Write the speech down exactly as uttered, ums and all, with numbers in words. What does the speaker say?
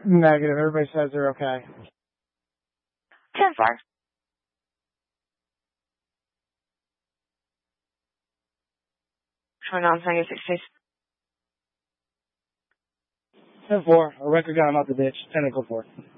Negative. Everybody says they're okay. ten four. Turn on negative six. ten four. A record got him out the ditch. ten echo four.